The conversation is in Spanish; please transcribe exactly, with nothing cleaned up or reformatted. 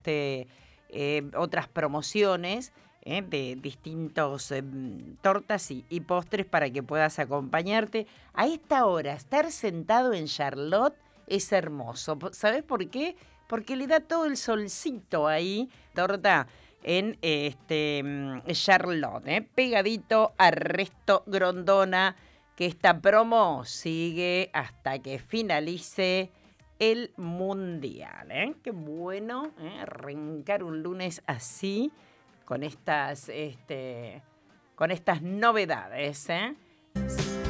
este, eh, otras promociones eh, de distintos eh, tortas y, y postres para que puedas acompañarte. A esta hora, estar sentado en Charlotte es hermoso. ¿Sabes por qué? Porque le da todo el solcito ahí, torta en este Charlotte, ¿eh? Pegadito a Resto Grondona, que esta promo sigue hasta que finalice el Mundial, ¿eh? Qué bueno, ¿eh? Arrancar un lunes así, con estas, este, con estas novedades, ¿eh?